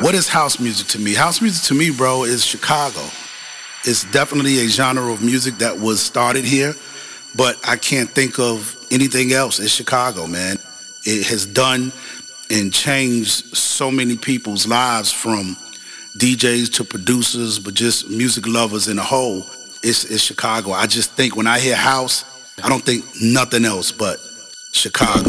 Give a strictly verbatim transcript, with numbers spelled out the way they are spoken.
What is house music to me? House music to me, bro, is Chicago. It's definitely a genre of music that was started here, but I can't think of anything else. It's Chicago, man. It has done and changed so many people's lives, from D Js to producers, but just music lovers in a whole. It's, it's Chicago. I just think when I hear house, I don't think nothing else but Chicago.